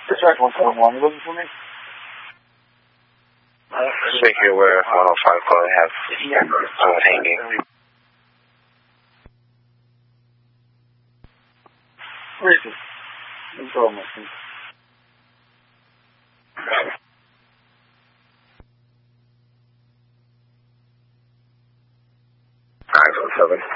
Dispatch 171, you looking for me? Just make you aware, 105 call, I have someone hanging. Where is he? Let me throw him my feet. 917.